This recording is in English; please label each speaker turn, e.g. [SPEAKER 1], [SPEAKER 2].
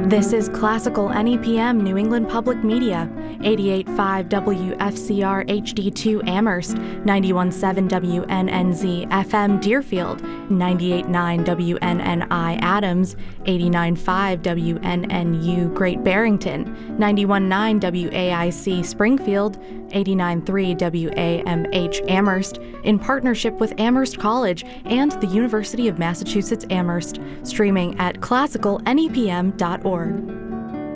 [SPEAKER 1] This is Classical NEPM New England Public Media, 88.5 WFCR HD2 Amherst, 91.7 WNNZ FM Deerfield, 98.9 WNNI Adams, 89.5 WNNU Great Barrington, 91.9 WAIC Springfield, 89.3 WAMH Amherst, in partnership with Amherst College and the University of Massachusetts Amherst, streaming at classicalnepm.org.